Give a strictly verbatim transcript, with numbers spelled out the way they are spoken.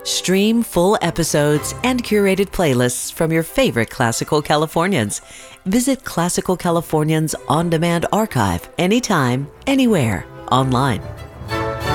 Stream full episodes and curated playlists from your favorite Classical Californians. Visit Classical Californians On Demand Archive anytime, anywhere, online.